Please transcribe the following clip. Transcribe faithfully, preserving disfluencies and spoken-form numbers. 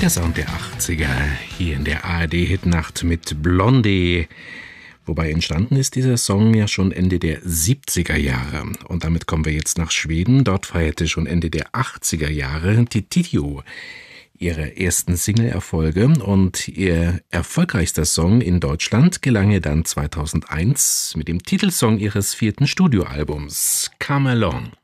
Der Sound der achtziger hier in der A R D-Hitnacht mit Blondie. Wobei entstanden ist dieser Song ja schon Ende der siebziger Jahre. Und damit kommen wir jetzt nach Schweden. Dort feierte schon Ende der achtziger Jahre Titiyo ihre ersten Single-Erfolge. Und ihr erfolgreichster Song in Deutschland gelang ihr dann zweitausendeins mit dem Titelsong ihres vierten Studioalbums, Come Along.